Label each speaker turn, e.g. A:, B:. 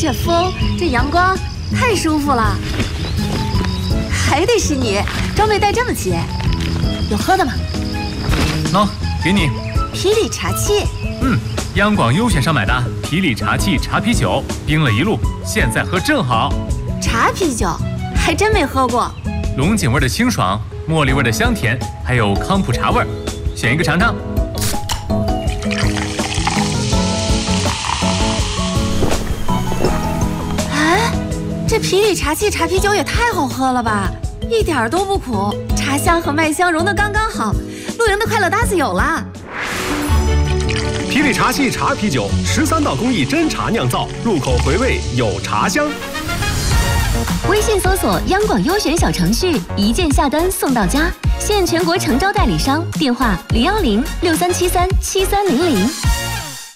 A: 这风，这阳光，太舒服了。还得是你，装备带这么齐。有喝的吗？
B: 喏，给你。
A: 啤礼茶器。
B: 央广优选上买的啤礼茶器茶啤酒，冰了一路，现在喝正好。
A: 茶啤酒，还真没喝过。
B: 龙井味的清爽，茉莉味的香甜，还有康普茶味，选一个尝尝。
A: 哎，这啤礼茶器茶啤酒也太好喝了吧，一点都不苦，茶香和麦香融得刚刚好，露营的快乐搭子有啦。
C: 啤礼茶器茶啤酒，13道工艺真茶酿造，入口回味有茶香。
D: 微信搜索央广优选小程序，一键下单送到家，现全国诚招代理商，电话01063737300。